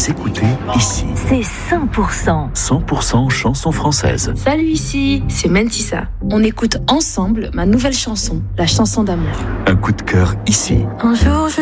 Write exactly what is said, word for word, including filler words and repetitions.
Vous écoutez ici. C'est cent pour cent. cent pour cent chansons françaises. Salut, ici, c'est Mentissa. On écoute ensemble ma nouvelle chanson, la chanson d'amour. Un coup de cœur ici. Un jour, je